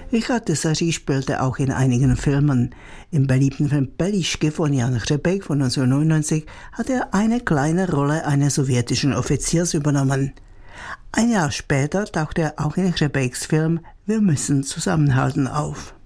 Richard Tesaří spielte auch in einigen Filmen. Im beliebten Film Belišky von Jan Hřebejk von 1999 hat er eine kleine Rolle eines sowjetischen Offiziers übernommen. Ein Jahr später tauchte er auch in Hřebejks Film Wir müssen zusammenhalten auf.